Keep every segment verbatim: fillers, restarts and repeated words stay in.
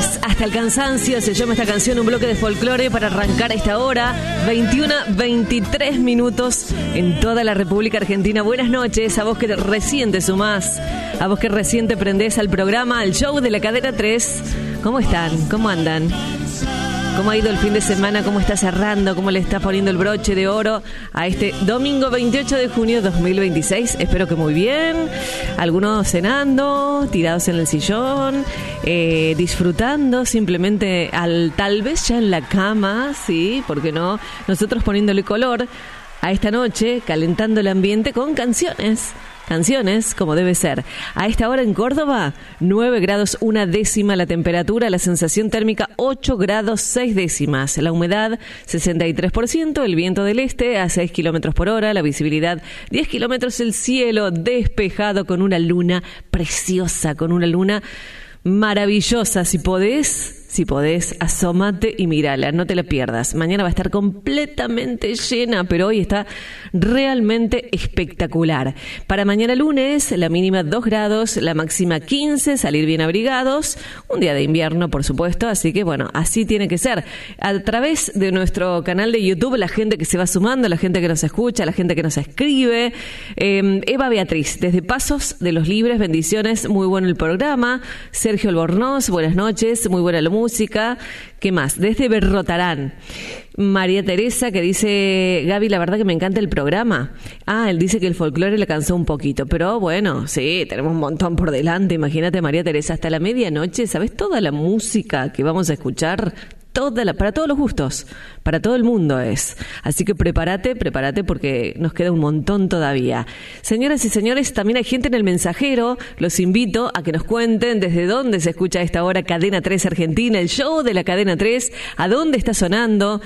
Cumbias hasta el cansancio, se llama esta canción, un bloque de folclore para arrancar a esta hora, veintiuno veintitrés minutos en toda la República Argentina. Buenas noches, a vos que recién te sumás, a vos que recién te prendés al programa, al show de la Cadena tres. ¿Cómo están? ¿Cómo andan? ¿Cómo ha ido el fin de semana? ¿Cómo está cerrando? ¿Cómo le está poniendo el broche de oro a este domingo veintiocho de junio de dos mil veintiséis? Espero que muy bien. Algunos cenando, tirados en el sillón, eh, disfrutando simplemente, al tal vez ya en la cama, sí, ¿por qué no? Nosotros poniéndole color a esta noche, calentando el ambiente con canciones. Canciones, como debe ser. A esta hora en Córdoba, nueve grados una décima la temperatura, la sensación térmica ocho grados seis décimas, la humedad sesenta y tres por ciento, el viento del este a seis kilómetros por hora, la visibilidad diez kilómetros, el cielo despejado con una luna preciosa, con una luna maravillosa. Si podés, si podés, asómate y mírala, no te la pierdas. Mañana va a estar completamente llena, pero hoy está realmente espectacular. Para mañana lunes, la mínima dos grados, la máxima quince, salir bien abrigados. Un día de invierno, por supuesto, así que bueno, así tiene que ser. A través de nuestro canal de YouTube, la gente que se va sumando, la gente que nos escucha, la gente que nos escribe. Eh, Eva Beatriz, desde Pasos de los Libres, bendiciones, muy bueno el programa. Sergio Albornoz, buenas noches, muy buena la música. ¿Qué más? Desde Berrotarán. María Teresa, que dice, Gaby, la verdad que me encanta el programa. Ah, él dice que el folclore le cansó un poquito, pero bueno, sí, tenemos un montón por delante. Imagínate, María Teresa, hasta la medianoche, ¿sabes toda la música que vamos a escuchar? Toda la, para todos los gustos, para todo el mundo es. Así que prepárate, prepárate porque nos queda un montón todavía. Señoras y señores, también hay gente en el mensajero. Los invito a que nos cuenten desde dónde se escucha a esta hora Cadena tres Argentina, el show de la Cadena tres, a dónde está sonando,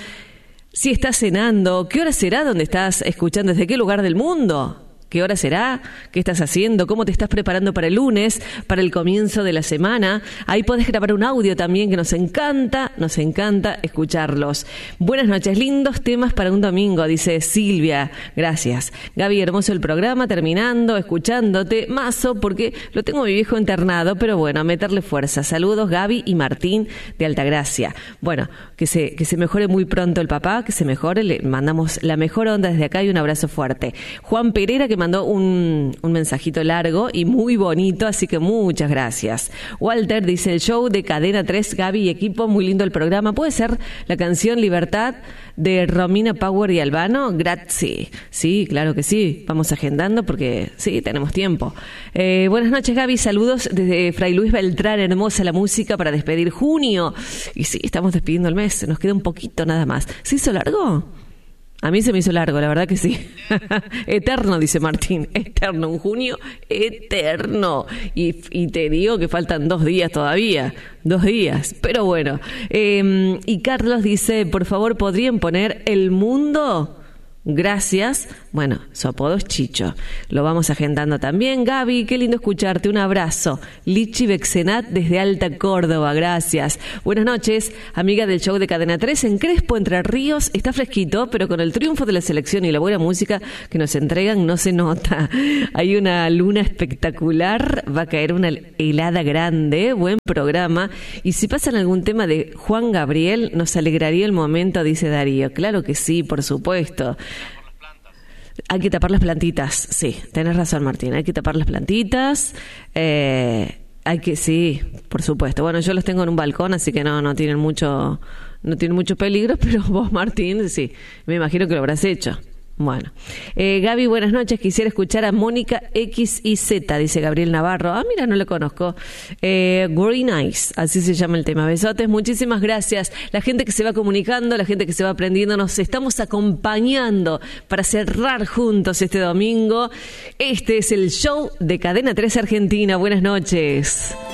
si estás cenando, qué hora será donde estás escuchando, desde qué lugar del mundo. ¿Qué hora será? ¿Qué estás haciendo? ¿Cómo te estás preparando para el lunes, para el comienzo de la semana? Ahí podés grabar un audio también, que nos encanta, nos encanta escucharlos. Buenas noches, lindos temas para un domingo, dice Silvia. Gracias. Gaby, hermoso el programa, terminando, escuchándote. Mazo, porque lo tengo mi viejo internado, pero bueno, a meterle fuerza. Saludos, Gaby y Martín de Altagracia. Bueno, que se, que se mejore muy pronto el papá, que se mejore. Le mandamos la mejor onda desde acá y un abrazo fuerte. Juan Pereira, que mandó un, un mensajito largo y muy bonito, así que muchas gracias. Walter dice, el show de Cadena tres, Gaby y equipo, muy lindo el programa. ¿Puede ser la canción Libertad de Romina Power y Albano? Grazie. Sí, claro que sí. Vamos agendando porque sí, tenemos tiempo. Eh, buenas noches, Gaby. Saludos desde Fray Luis Beltrán. Hermosa la música para despedir junio. Y sí, estamos despidiendo el mes. Nos queda un poquito nada más. ¿Se hizo largo? A mí se me hizo largo, la verdad que sí. Eterno, dice Martín. Eterno, un junio eterno. Y, y te digo que faltan dos días todavía. Dos días. Pero bueno. Eh, y Carlos dice, por favor, ¿podrían poner El Mundo? Gracias. Bueno, su apodo es Chicho. Lo vamos agendando también. Gaby, qué lindo escucharte. Un abrazo. Lichi Bexenat desde Alta Córdoba. Gracias. Buenas noches, amiga del show de Cadena tres en Crespo, Entre Ríos. Está fresquito, pero con el triunfo de la selección y la buena música que nos entregan no se nota. Hay una luna espectacular. Va a caer una helada grande. Buen programa. Y si pasan algún tema de Juan Gabriel, nos alegraría el momento, dice Darío. Claro que sí, por supuesto. Hay que tapar las plantitas, sí, tenés razón, Martín, hay que tapar las plantitas, eh, hay que, sí, por supuesto. Bueno, yo los tengo en un balcón, así que no, no tienen mucho, no tienen mucho peligro, pero vos, Martín, sí, me imagino que lo habrás hecho. Bueno, eh, Gaby, buenas noches. Quisiera escuchar a Mónica X y Z, dice Gabriel Navarro. Ah, mira, no la conozco. Eh, Green Eyes, así se llama el tema. Besotes, muchísimas gracias. La gente que se va comunicando, la gente que se va aprendiendo, nos estamos acompañando para cerrar juntos este domingo. Este es el show de Cadena tres Argentina. Buenas noches.